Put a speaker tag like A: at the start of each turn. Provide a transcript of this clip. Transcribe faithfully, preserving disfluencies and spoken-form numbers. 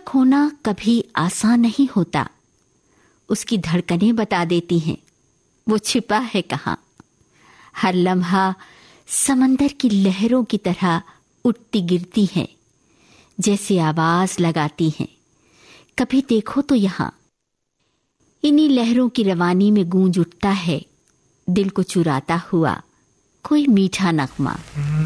A: खोना कभी आसान नहीं होता। उसकी धड़कनें बता देती हैं वो छिपा है कहाँ। हर लम्हा समंदर की लहरों की तरह उठती गिरती है, जैसे आवाज लगाती हैं, कभी देखो तो यहाँ। इन्हीं लहरों की रवानी में गूंज उठता है दिल को चुराता हुआ कोई मीठा नगमा।